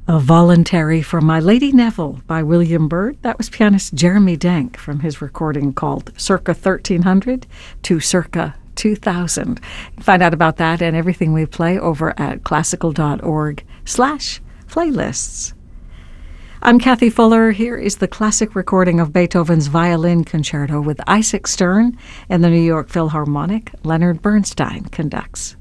A Voluntary for My Lady Neville by William Byrd. That was pianist Jeremy Denk from his recording called Circa 1300 to Circa 2000. You can find out about that and everything we play over at classical.org/playlists. I'm Kathy Fuller. Here is the classic recording of Beethoven's Violin Concerto with Isaac Stern and the New York Philharmonic. Leonard Bernstein conducts.